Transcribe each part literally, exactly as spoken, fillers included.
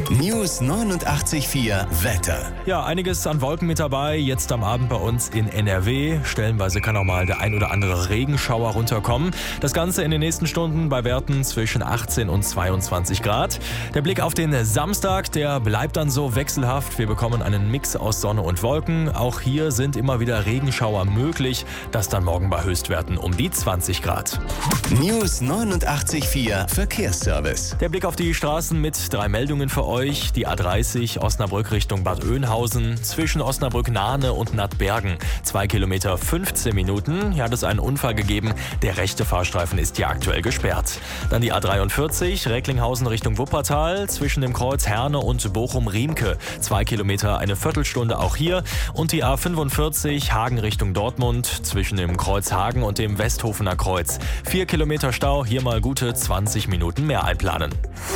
News neunundachtzig Komma vier Wetter. Ja, einiges an Wolken mit dabei. Jetzt am Abend bei uns in N R W. Stellenweise kann auch mal der ein oder andere Regenschauer runterkommen. Das Ganze in den nächsten Stunden bei Werten zwischen achtzehn und zweiundzwanzig Grad. Der Blick auf den Samstag, der bleibt dann so wechselhaft. Wir bekommen einen Mix aus Sonne und Wolken. Auch hier sind immer wieder Regenschauer möglich. Das dann morgen bei Höchstwerten um die zwanzig Grad. News neunundachtzig Komma vier Verkehrsservice. Der Blick auf die Straßen mit drei Meldungen für euch. Die A dreißig Osnabrück Richtung Bad Oeynhausen zwischen Osnabrück-Nahne und Nattbergen. Zwei Kilometer fünfzehn Minuten. Hier hat es einen Unfall gegeben. Der rechte Fahrstreifen ist hier aktuell gesperrt. Dann die A dreiundvierzig Recklinghausen Richtung Wuppertal zwischen dem Kreuz Herne und Bochum-Riemke. Zwei Kilometer, eine Viertelstunde auch hier. Und die A fünfundvierzig Hagen Richtung Dortmund zwischen dem Kreuz Hagen und dem Westhofener Kreuz. Vier Kilometer Stau, hier mal gute zwanzig Minuten mehr einplanen.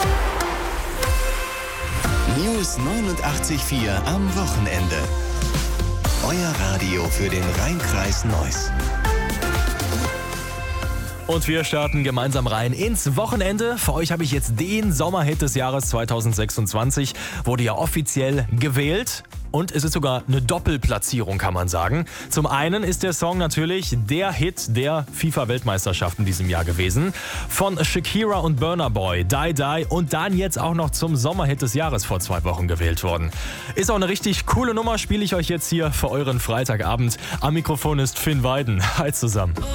News neunundachtzig Komma vier am Wochenende. Euer Radio für den Rhein-Kreis Neuss. Und wir starten gemeinsam rein ins Wochenende. Für euch habe ich jetzt den Sommerhit des Jahres zweitausendsechsundzwanzig. Wurde ja offiziell gewählt. Und es ist sogar eine Doppelplatzierung, kann man sagen. Zum einen ist der Song natürlich der Hit der FIFA-Weltmeisterschaft in diesem Jahr gewesen. Von Shakira und Burna Boy, Die Die und dann jetzt auch noch zum Sommerhit des Jahres vor zwei Wochen gewählt worden. Ist auch eine richtig coole Nummer, spiele ich euch jetzt hier für euren Freitagabend. Am Mikrofon ist Finn Weiden. Hi zusammen.